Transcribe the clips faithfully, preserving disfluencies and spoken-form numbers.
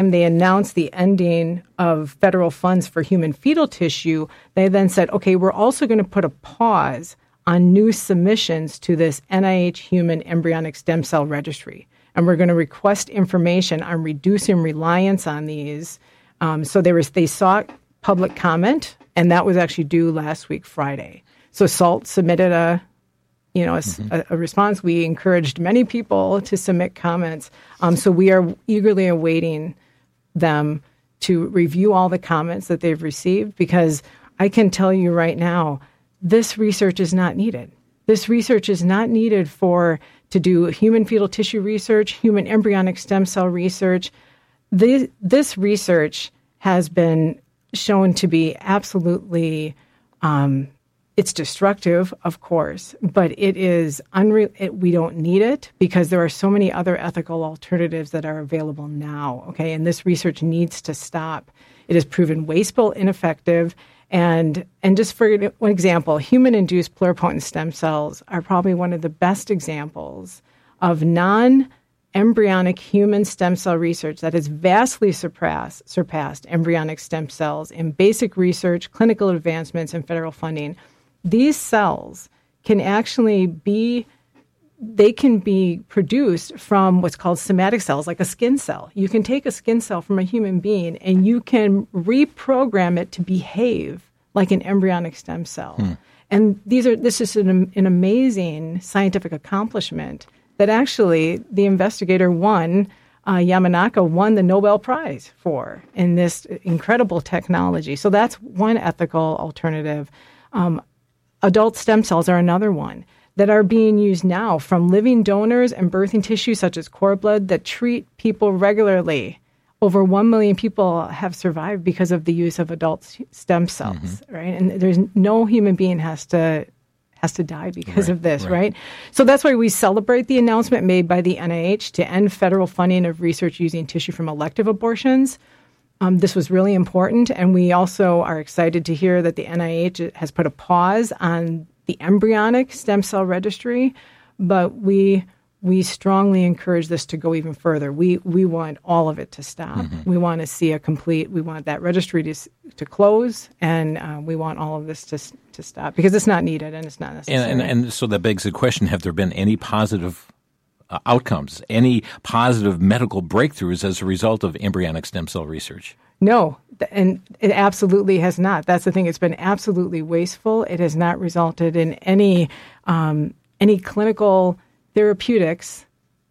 when they announced the ending of federal funds for human fetal tissue, they then said, okay, we're also going to put a pause on new submissions to this N I H Human Embryonic Stem Cell Registry. And we're going to request information on reducing reliance on these. Um, so there was, they sought public comment, and that was actually due last week, Friday. So SALT submitted a, you know, a, mm-hmm. a, a response. We encouraged many people to submit comments. Um, so we are eagerly awaiting them to review all the comments that they've received, because I can tell you right now, this research is not needed. This research is not needed for to do human fetal tissue research, human embryonic stem cell research. This, this research has been shown to be absolutely, um, it's destructive, of course, but it is unreal. It, we don't need it because there are so many other ethical alternatives that are available now. Okay, and this research needs to stop. It has proven wasteful, ineffective. And and just for one example, human-induced pluripotent stem cells are probably one of the best examples of non-embryonic human stem cell research that has vastly surpassed, surpassed embryonic stem cells in basic research, clinical advancements, and federal funding. These cells can actually be, they can be produced from what's called somatic cells, like a skin cell. You can take a skin cell from a human being and you can reprogram it to behave like an embryonic stem cell. Hmm. And these are this is an, an amazing scientific accomplishment that actually the investigator won, uh, Yamanaka won the Nobel Prize for in this incredible technology. So that's one ethical alternative. Um, adult stem cells are another one that are being used now from living donors and birthing tissue such as cord blood that treat people regularly. Over one million people have survived because of the use of adult stem cells, mm-hmm. right? And there's no human being has to has to die because right, of this, right. right? So that's why we celebrate the announcement made by the N I H to end federal funding of research using tissue from elective abortions. Um, this was really important, and we also are excited to hear that the N I H has put a pause on the embryonic stem cell registry, but we we strongly encourage this to go even further. We we want all of it to stop. Mm-hmm. We want to see a complete. We want that registry to to close, and uh, we want all of this to to stop because it's not needed and it's not necessary. And, and, and so that begs the question: have there been any positive uh, outcomes, any positive medical breakthroughs as a result of embryonic stem cell research? No, and it absolutely has not. That's the thing. It's been absolutely wasteful. It has not resulted in any um, any clinical therapeutics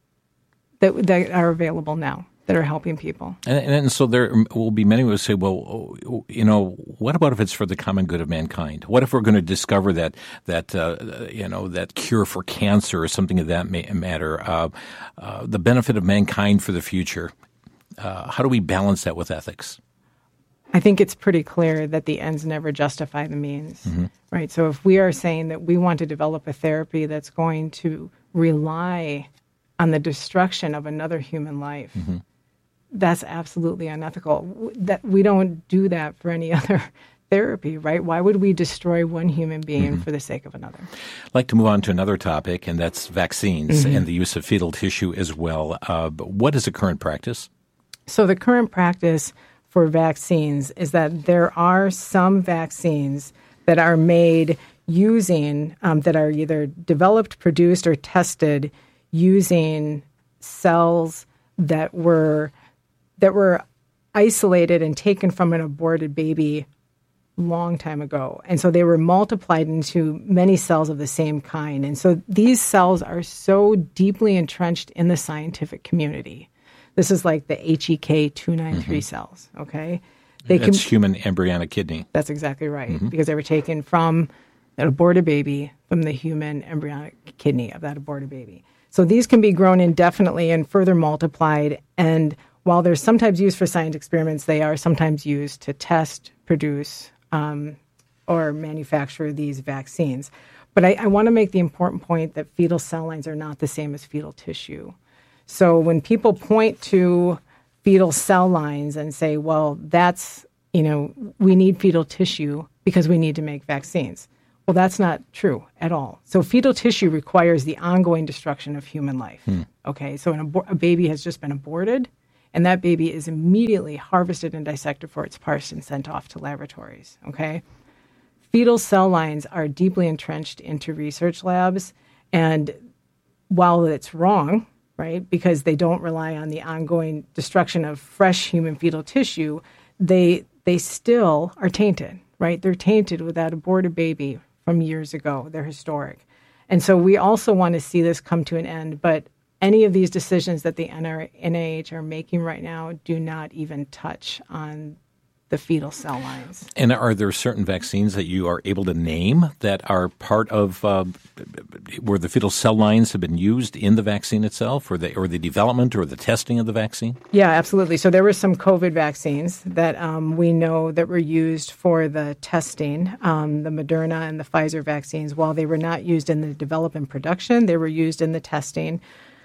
that that are available now that are helping people. And, and so there will be many who will say, well, you know, what about if it's for the common good of mankind? What if we're going to discover that, that uh, you know, that cure for cancer or something of that matter, uh, uh, the benefit of mankind for the future? Uh, how do we balance that with ethics? I think it's pretty clear that the ends never justify the means, mm-hmm. right? So if we are saying that we want to develop a therapy that's going to rely on the destruction of another human life, mm-hmm. that's absolutely unethical. That we don't do that for any other therapy, right? Why would we destroy one human being mm-hmm. for the sake of another? I'd like to move on to another topic, and that's vaccines mm-hmm. and the use of fetal tissue as well. Uh, but what is the current practice? So the current practice for vaccines is that there are some vaccines that are made using, um, that are either developed, produced, or tested using cells that were that were isolated and taken from an aborted baby long time ago. And so they were multiplied into many cells of the same kind. And so these cells are so deeply entrenched in the scientific community. This is like the H E K two ninety-three mm-hmm. cells, okay? They that's can, human embryonic kidney. That's exactly right, mm-hmm. because they were taken from an aborted baby, from the human embryonic kidney of that aborted baby. So these can be grown indefinitely and further multiplied, and while they're sometimes used for science experiments, they are sometimes used to test, produce, um, or manufacture these vaccines. But I, I want to make the important point that fetal cell lines are not the same as fetal tissue. So when people point to fetal cell lines and say, well, that's, you know, we need fetal tissue because we need to make vaccines. Well, that's not true at all. So fetal tissue requires the ongoing destruction of human life. Hmm. Okay, so an abor- a baby has just been aborted, and that baby is immediately harvested and dissected for its parts and sent off to laboratories, okay? Fetal cell lines are deeply entrenched into research labs, and while it's wrong, right, because they don't rely on the ongoing destruction of fresh human fetal tissue, they they still are tainted, right? They're tainted with that aborted baby from years ago. They're historic. And so we also want to see this come to an end, but any of these decisions that the N I H are making right now do not even touch on the fetal cell lines. And are there certain vaccines that you are able to name that are part of uh, where the fetal cell lines have been used in the vaccine itself, or the or the development or the testing of the vaccine? Yeah, absolutely. So there were some COVID vaccines that um, we know that were used for the testing, um, the Moderna and the Pfizer vaccines. While they were not used in the development production, they were used in the testing.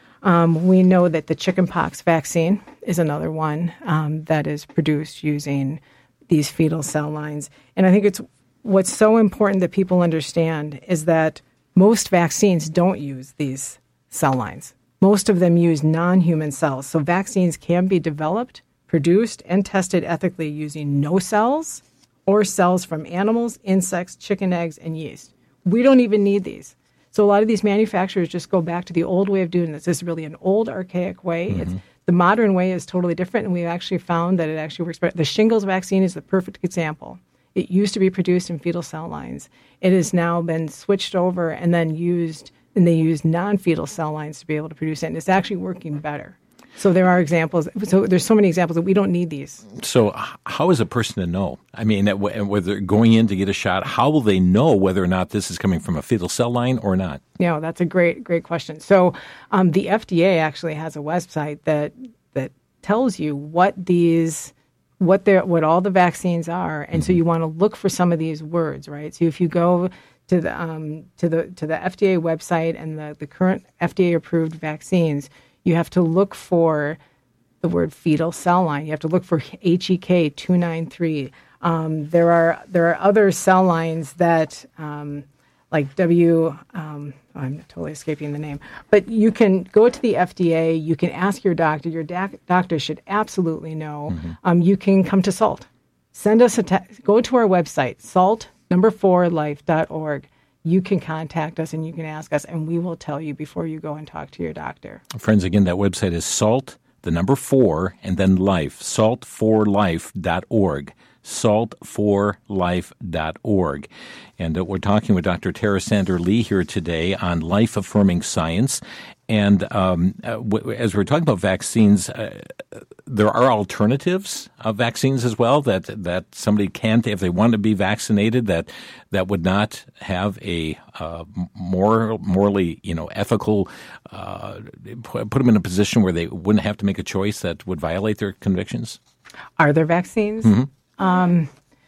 Um, we know that the chickenpox vaccine is another one um, that is produced using these fetal cell lines. And I think it's what's so important that people understand is that most vaccines don't use these cell lines. Most of them use non-human cells. So vaccines can be developed, produced, and tested ethically using no cells or cells from animals, insects, chicken eggs, and yeast. We don't even need these. So a lot of these manufacturers just go back to the old way of doing this. This is really an old, archaic way. Mm-hmm. It's, the modern way is totally different, and we've actually found that it actually works better. The shingles vaccine is the perfect example. It used to be produced in fetal cell lines. It has now been switched over and then used, and they use non-fetal cell lines to be able to produce it, and it's actually working better. So there are examples. So there's so many examples that we don't need these. So how is a person to know? I mean, whether going in to get a shot, how will they know whether or not this is coming from a fetal cell line or not? Yeah, that's a great, great question. So um, the F D A actually has a website that that tells you what these, what they're, what all the vaccines are, and mm-hmm. so you want to look for some of these words, right? So if you go to the um, to the to the F D A website and the the current F D A approved vaccines, you have to look for the word fetal cell line. You have to look for H E K two ninety-three. Um, there are there are other cell lines that, um, like W, um, I'm totally escaping the name, but you can go to the F D A. You can ask your doctor. Your doc- doctor should absolutely know. Mm-hmm. Um, you can come to SALT. Send us a te- go to our website, salt number four life dot org. You can contact us and you can ask us, and we will tell you before you go and talk to your doctor. Friends, again, that website is SALT, the number four, and then life, salt for life dot org, salt for life dot org. And uh, we're talking with Doctor Tara Sander-Lee here today on life-affirming science. And um, uh, w- as we're talking about vaccines, uh, there are alternatives of vaccines as well that that somebody can, if they want to be vaccinated, that that would not have a uh, more morally, you know, ethical, uh, put them in a position where they wouldn't have to make a choice that would violate their convictions. Are there vaccines? Mm-hmm. Um,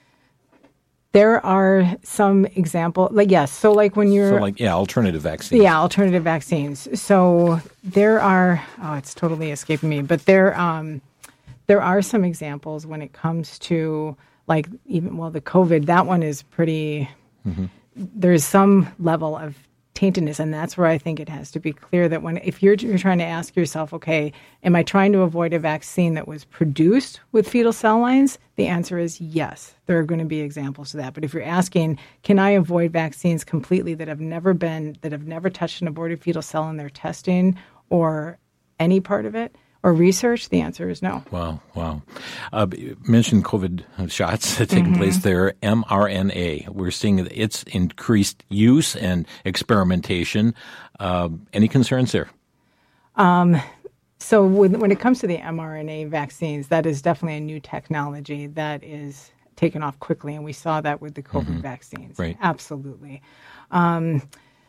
There are some examples, like, yes, so like when you're... So like, yeah, alternative vaccines. Yeah, alternative vaccines. So there are, oh, it's totally escaping me, but there um, there are some examples when it comes to, like, even, well, the COVID, that one is pretty, mm-hmm. there's some level of taintedness, and that's where I think it has to be clear that when, if you're, you're trying to ask yourself, okay, am I trying to avoid a vaccine that was produced with fetal cell lines? The answer is yes. There are going to be examples of that. But if you're asking, can I avoid vaccines completely that have never been, that have never touched an aborted fetal cell in their testing or any part of it, or research, the answer is no. Wow, wow. Uh, you mentioned COVID shots taking mm-hmm. place there, mRNA. We're seeing its increased use and experimentation. Uh, any concerns there? Um, so when, when it comes to the mRNA vaccines, that is definitely a new technology that is taken off quickly, and we saw that with the COVID mm-hmm. vaccines. Right. Absolutely. Um,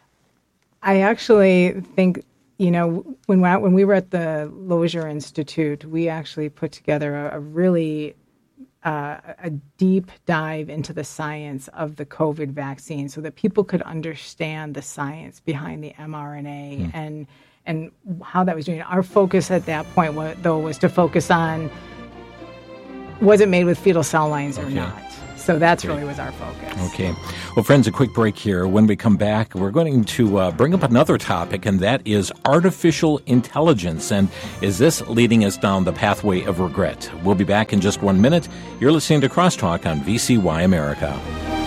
I actually think... You know, when when we were at the Lozier Institute, we actually put together a, a really uh, a deep dive into the science of the COVID vaccine, so that people could understand the science behind the mRNA mm. and and how that was doing. Our focus at that point, was, though, was to focus on, was it made with fetal cell lines or okay. not? So that's really was our focus. Okay. Well, friends, a quick break here. When we come back, we're going to uh, bring up another topic, and that is artificial intelligence. And is this leading us down the pathway of regret? We'll be back in just one minute. You're listening to Crosstalk on V C Y America.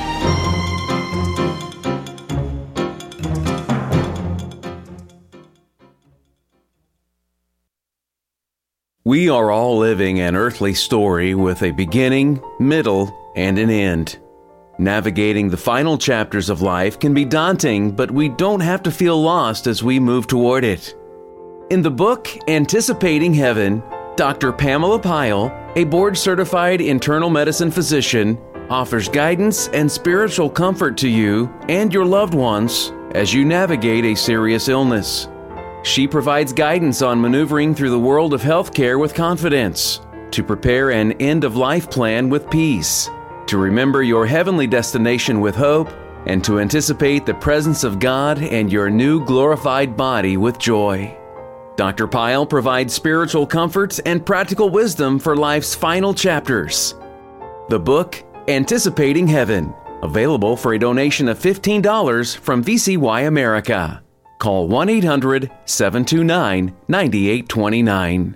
We are all living an earthly story with a beginning, middle, and an end. Navigating the final chapters of life can be daunting, but we don't have to feel lost as we move toward it. In the book Anticipating Heaven, Doctor Pamela Pyle, a board-certified internal medicine physician, offers guidance and spiritual comfort to you and your loved ones as you navigate a serious illness. She provides guidance on maneuvering through the world of healthcare with confidence, to prepare an end-of-life plan with peace, to remember your heavenly destination with hope, and to anticipate the presence of God and your new glorified body with joy. Doctor Pyle provides spiritual comfort and practical wisdom for life's final chapters. The book, Anticipating Heaven, available for a donation of fifteen dollars from V C Y America. Call one eight hundred, seven two nine, nine eight two nine.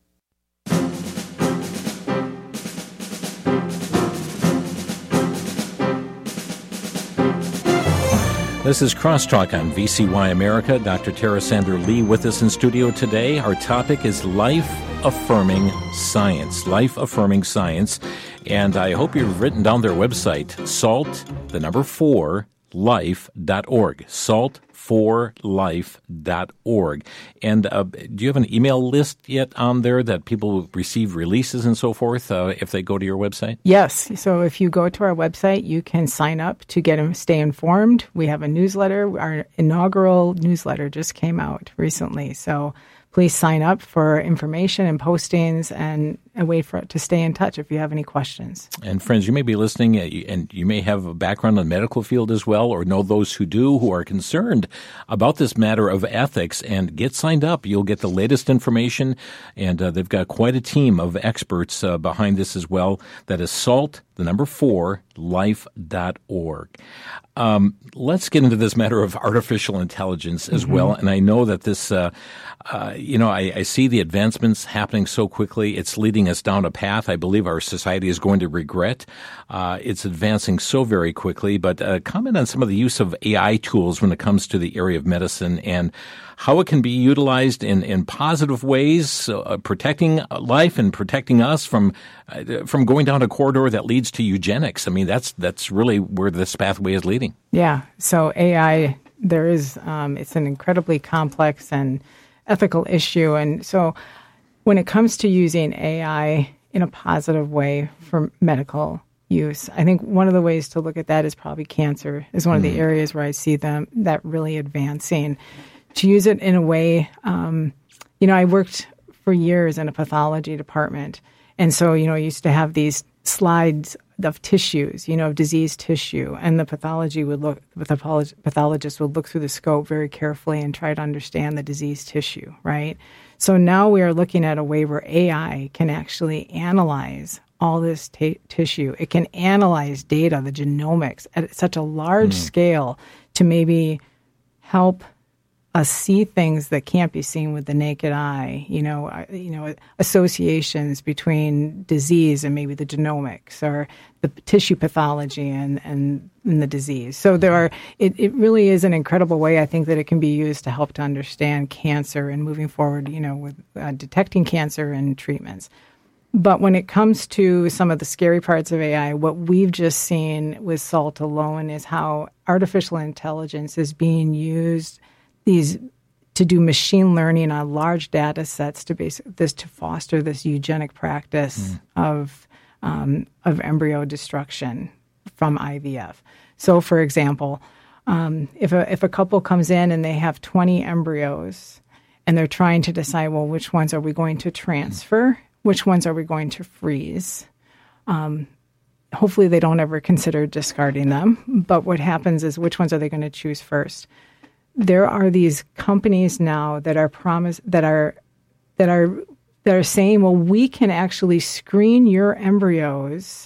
This is Crosstalk on V C Y America. Doctor Tara Sander Lee with us in studio today. Our topic is life-affirming science. Life-affirming science. And I hope you've written down their website, salt, the number four, life dot org. salt for life dot org. And uh, do you have an email list yet on there that people will receive releases and so forth uh, if they go to your website? Yes. So if you go to our website, you can sign up to get them, stay informed. We have a newsletter. Our inaugural newsletter just came out recently. So please sign up for information and postings and a way for it to stay in touch if you have any questions. And friends, you may be listening and you may have a background in the medical field as well, or know those who do, who are concerned about this matter of ethics, and get signed up. You'll get the latest information, and uh, they've got quite a team of experts uh, behind this as well. That is SALT, the number four, life dot org. Um, let's get into this matter of artificial intelligence as mm-hmm. well. And I know that this, uh, uh, you know, I, I see the advancements happening so quickly. It's leading us down a path I believe our society is going to regret. Uh, it's advancing so very quickly. But uh, comment on some of the use of A I tools when it comes to the area of medicine and how it can be utilized in, in positive ways, uh, protecting life and protecting us from uh, from going down a corridor that leads to eugenics. I mean, that's that's really where this pathway is leading. Yeah. So A I, there is, um, it's an incredibly complex and ethical issue. And so when it comes to using A I in a positive way for medical use, I think one of the ways to look at that is probably cancer is one mm. of the areas where I see them that really advancing. To use it in a way, um, you know, I worked for years in a pathology department. And so, you know, I used to have these slides of tissues, you know, of diseased tissue. And the pathology would look, the pathologist would look through the scope very carefully and try to understand the diseased tissue, right? So now we are looking at a way where A I can actually analyze all this t- tissue. It can analyze data, the genomics, at such a large mm. scale to maybe help us see things that can't be seen with the naked eye, you know, uh, you know, associations between disease and maybe the genomics or the tissue pathology and, and, and the disease. So there are, it, it really is an incredible way, I think, that it can be used to help to understand cancer and moving forward, you know, with uh, detecting cancer and treatments. But when it comes to some of the scary parts of A I, what we've just seen with SALT alone is how artificial intelligence is being used these to do machine learning on large data sets to base this to foster this eugenic practice mm. of um, of embryo destruction from I V F. So, for example, um, if a if a couple comes in and they have twenty embryos and they're trying to decide, well, which ones are we going to transfer, which ones are we going to freeze? Um, hopefully, they don't ever consider discarding them. But what happens is, which ones are they going to choose first? There are these companies now that are promise that are that are that are saying, well, we can actually screen your embryos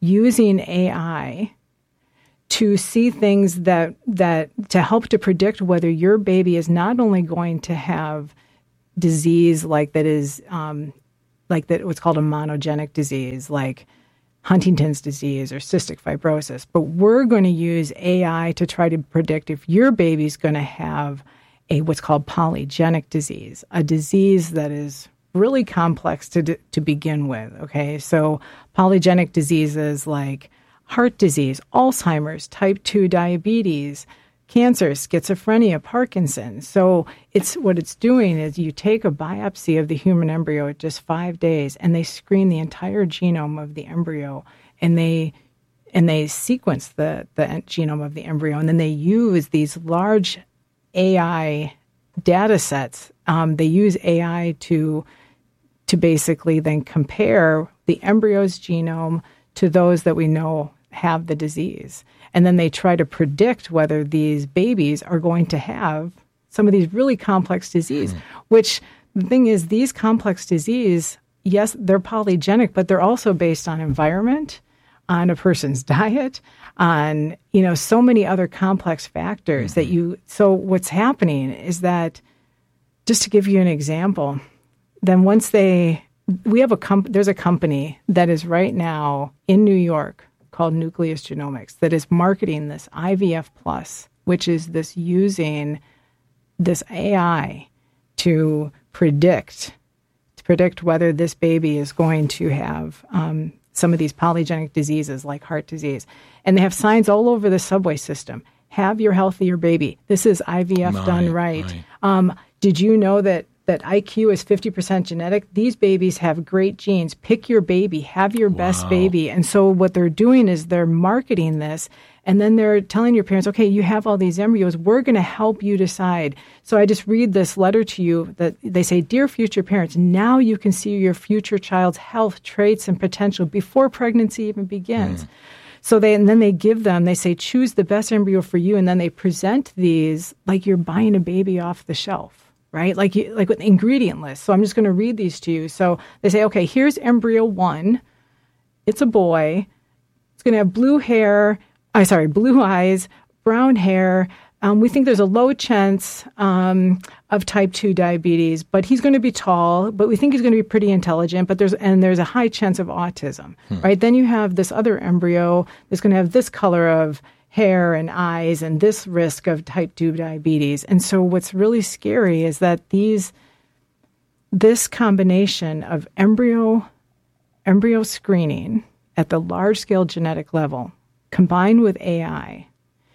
using A I to see things that that to help to predict whether your baby is not only going to have disease like that is um, like that what's called a monogenic disease, like Huntington's disease or cystic fibrosis, but we're going to use A I to try to predict if your baby's going to have a what's called polygenic disease, a disease that is really complex to to begin with. Okay, so polygenic diseases like heart disease, Alzheimer's, type two diabetes, cancer, schizophrenia, Parkinson's. So it's what it's doing is you take a biopsy of the human embryo at just five days, and they screen the entire genome of the embryo, and they and they sequence the the genome of the embryo, and then they use these large A I data sets. Um, they use A I to to basically then compare the embryo's genome to those that we know have the disease. And then they try to predict whether these babies are going to have some of these really complex disease, mm. which the thing is, these complex disease, yes, they're polygenic, but they're also based on environment, on a person's diet, on, you know, so many other complex factors mm-hmm. that you, so what's happening is that, just to give you an example, then once they, we have a, comp, there's a company that is right now in New York called Nucleus Genomics that is marketing this I V F Plus, which is this using this A I to predict, to predict whether this baby is going to have um, some of these polygenic diseases like heart disease. And they have signs all over the subway system. Have your healthier baby. This is I V F my, done right. Um, did you know that that I Q is fifty percent genetic? These babies have great genes. Pick your baby. Have your best wow. baby. And so what they're doing is they're marketing this, and then they're telling your parents, okay, you have all these embryos. We're going to help you decide. So I just read this letter to you that they say, dear future parents, now you can see your future child's health, traits, and potential before pregnancy even begins. Mm. So they, and then they give them, they say, choose the best embryo for you. And then they present these like you're buying a baby off the shelf. Right? Like, you, like with the ingredient list. So I'm just going to read these to you. So they say, okay, here's embryo one. It's a boy. It's going to have blue hair. I sorry, blue eyes, brown hair. Um, we think there's a low chance um, of type two diabetes, but he's going to be tall. But we think he's going to be pretty intelligent. But there's and there's a high chance of autism. Hmm. Right? Then you have this other embryo that's going to have this color of hair and eyes and this risk of type two diabetes. And so what's really scary is that these this combination of embryo embryo screening at the large-scale genetic level combined with A I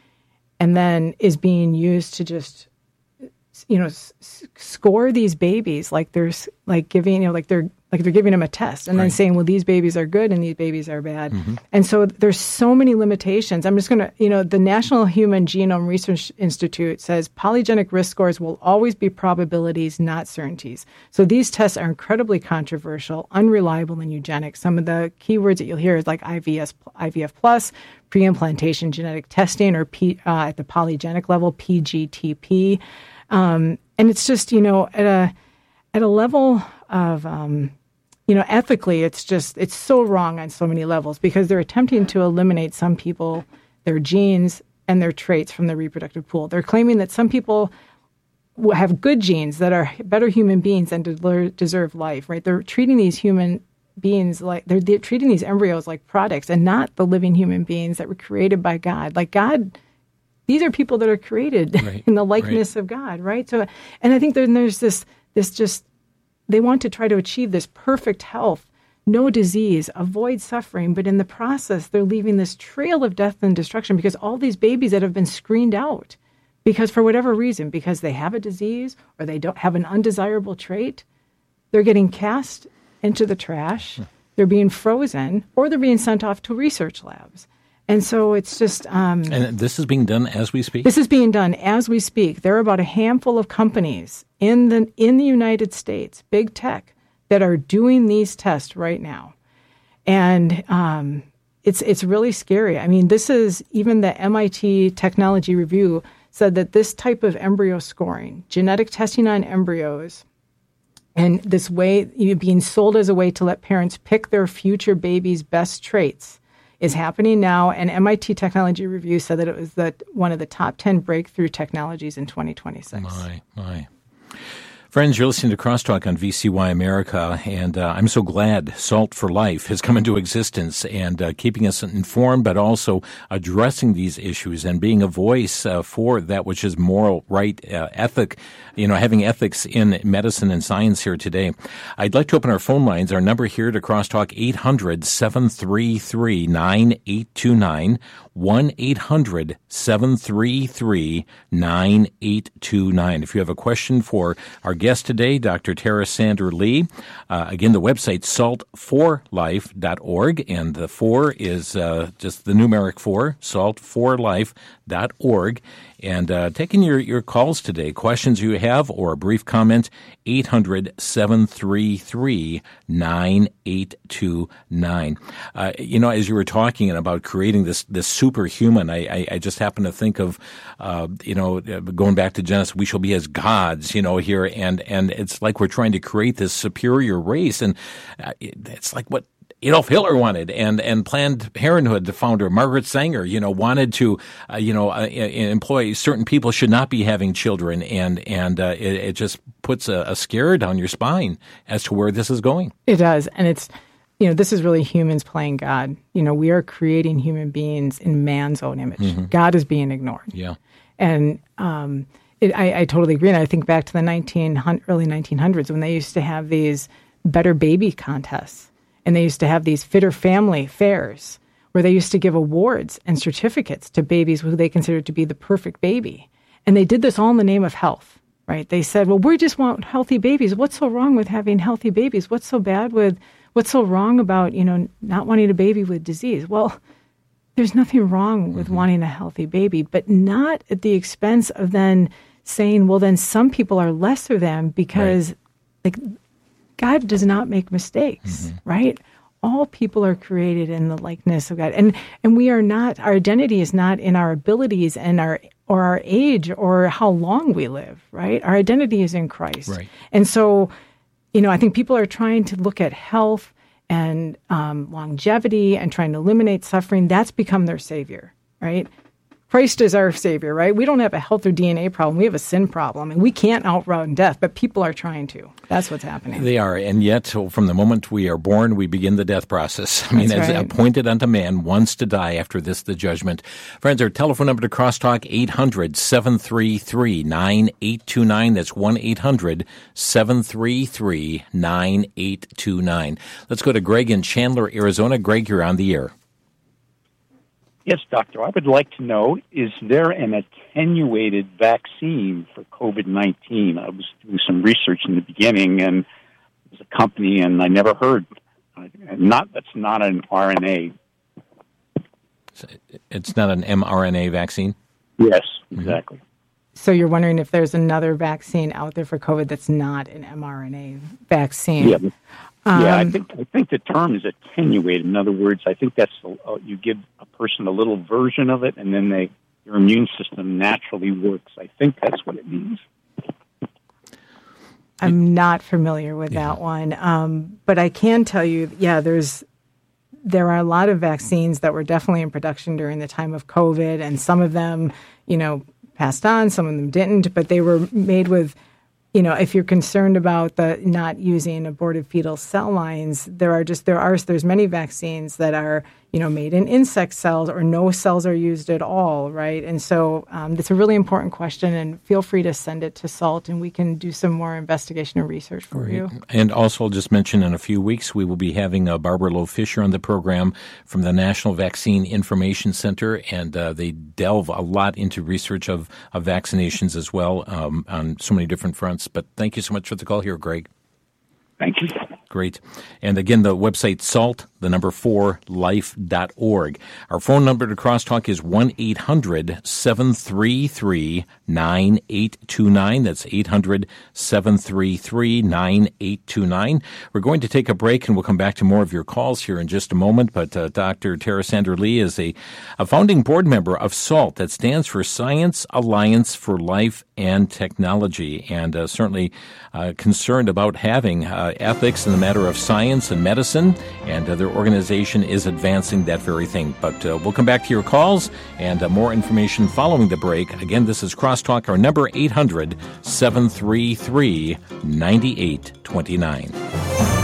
and then is being used to just, you know, s- score these babies like there's like giving, you know, like they're like they're giving them a test and right. then saying, well, these babies are good and these babies are bad. Mm-hmm. And so there's so many limitations. I'm just going to, you know, the National Human Genome Research Institute says polygenic risk scores will always be probabilities, not certainties. So these tests are incredibly controversial, unreliable, and eugenic. Some of the keywords that you'll hear is like I V S, I V F plus, pre-implantation genetic testing, or P, uh, at the polygenic level, P G T P. Um, and it's just, you know, at a at a level of, um, you know, ethically, it's just, it's so wrong on so many levels because they're attempting to eliminate some people, their genes and their traits from the reproductive pool. They're claiming that some people have good genes that are better human beings and de- deserve life, right? They're treating these human beings like, they're, they're treating these embryos like products and not the living human beings that were created by God. Like God, these are people that are created right, in the likeness right. of God, right? So, and I think then there's this, this just, they want to try to achieve this perfect health, no disease, avoid suffering, but in the process, they're leaving this trail of death and destruction because all these babies that have been screened out, because for whatever reason, because they have a disease or they don't have an undesirable trait, they're getting cast into the trash, they're being frozen, or they're being sent off to research labs. And so it's just... Um, and this is being done as we speak? This is being done as we speak. There are about a handful of companies in the in the United States, big tech, that are doing these tests right now. And um, it's it's really scary. I mean, this is... Even the M I T Technology Review said that this type of embryo scoring, genetic testing on embryos, and this way, you know, being sold as a way to let parents pick their future baby's best traits, is happening now. And M I T Technology Review said that it was the, one of the top ten breakthrough technologies in twenty twenty-six. My, my. Friends, you're listening to Crosstalk on V C Y America, and uh, I'm so glad Salt for Life has come into existence and uh, keeping us informed, but also addressing these issues and being a voice uh, for that which is moral, right, uh, ethic, you know, having ethics in medicine and science here today. I'd like to open our phone lines. Our number here to Crosstalk, eight hundred, seven three three, nine eight two nine, one eight hundred, seven three three, nine eight two nine. If you have a question for our guest today, Doctor Tara Sander Lee, uh, again, the website salt for life dot org, and the four is uh, just the numeric four, salt for life dot org. And uh, taking your, your calls today, questions you have or a brief comment, eight hundred, seven three three, nine eight two nine. Uh, you know, as you were talking about creating this, this superhuman, I, I, I just happen to think of, uh, you know, going back to Genesis, we shall be as gods, you know, here. And, and it's like we're trying to create this superior race. And uh, it's like what Adolf Hitler wanted, and, and Planned Parenthood, the founder, Margaret Sanger, you know, wanted to, uh, you know, uh, employ certain people should not be having children, and and uh, it, it just puts a, a scare down your spine as to where this is going. It does, and it's, you know, this is really humans playing God. You know, we are creating human beings in man's own image. Mm-hmm. God is being ignored. Yeah, and um, it, I, I totally agree. And I think back to the nineteen early nineteen hundreds when they used to have these Better Baby contests. And they used to have these Fitter Family fairs where they used to give awards and certificates to babies who they considered to be the perfect baby. And they did this all in the name of health, right? They said, well, we just want healthy babies. What's so wrong with having healthy babies? What's so bad with, what's so wrong about, you know, not wanting a baby with disease? Well, there's nothing wrong with mm-hmm. wanting a healthy baby, but not at the expense of then saying, well, then some people are lesser than because, right. like, God does not make mistakes, mm-hmm. right? All people are created in the likeness of God. And and we are not, our identity is not in our abilities and our or our age or how long we live, right? Our identity is in Christ. Right. And so, you know, I think people are trying to look at health and um, longevity and trying to eliminate suffering. That's become their savior, right? Christ is our savior, right? We don't have a health or D N A problem. We have a sin problem, and we can't outrun death, but people are trying to. That's what's happening. They are, and yet from the moment we are born, we begin the death process. I mean, That's as right. appointed unto man, once to die, after this the judgment. Friends, our telephone number to Crosstalk, eight hundred, seven three three, nine eight two nine. That's one eight hundred, seven three three, nine eight two nine. Let's go to Greg in Chandler, Arizona. Greg, you're on the air. Yes, doctor. I would like to know, is there an attenuated vaccine for COVID nineteen? I was doing some research in the beginning, and there's a company, and I never heard. Not That's not an R N A. It's not an mRNA vaccine? Yes, exactly. So you're wondering if there's another vaccine out there for COVID that's not an mRNA vaccine? Yeah. Yeah, I think I think the term is attenuated. In other words, I think that's uh, you give a person a little version of it, and then they your immune system naturally works. I think that's what it means. I'm not familiar with yeah. that one, um, but I can tell you, yeah, there's there are a lot of vaccines that were definitely in production during the time of COVID, and some of them, you know, passed on, some of them didn't, but they were made with. You know, if you're concerned about the not using aborted fetal cell lines, there are just there are there's many vaccines that are you know made in insect cells or no cells are used at all, right? And so um, that's a really important question. And feel free to send it to SALT, and we can do some more investigation and research for Great. you. And also, I'll just mention in a few weeks we will be having uh, Barbara Lowe Fisher on the program from the National Vaccine Information Center, and uh, they delve a lot into research of, of vaccinations as well um, on so many different fronts. But thank you so much for the call here, Greg. Thank you. Great. And again, the website salt, the number four, life dot org. Our phone number to Crosstalk is one eight hundred, seven three three, nine eight two nine. That's eight hundred, seven three three, nine eight two nine. We're going to take a break, and we'll come back to more of your calls here in just a moment. But uh, Doctor Tara Sander Lee is a, a founding board member of SALT. That stands for Science Alliance for Life and Technology, and uh, certainly uh, concerned about having uh, ethics in the matter of science and medicine. And uh, there their organization is advancing that very thing. But uh, we'll come back to your calls and uh, more information following the break. Again, this is Crosstalk. Our number eight hundred, seven three three, nine eight two nine.